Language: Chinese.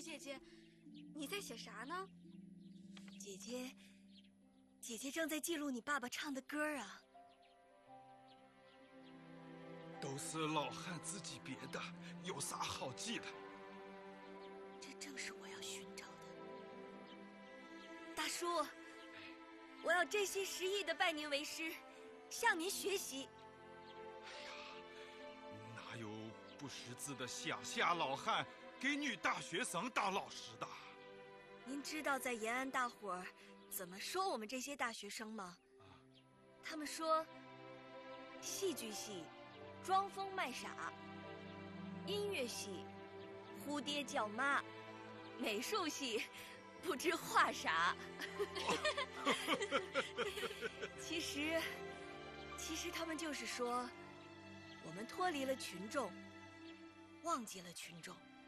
姐姐，你在写啥呢？ 姐姐正在记录你爸爸唱的歌啊。 都是老汉自己编的，有啥好记的？ 这正是我要寻找的。大叔，我要真心实意地拜您为师，向您学习。 哪有不识字的乡下老汉给女大学生当老师的？ 您知道在延安大伙儿怎么说我们这些大学生吗？他们说，戏剧系装疯卖傻，音乐系呼爹叫妈，美术系不知画啥。其实他们就是说，我们脱离了群众，忘记了群众。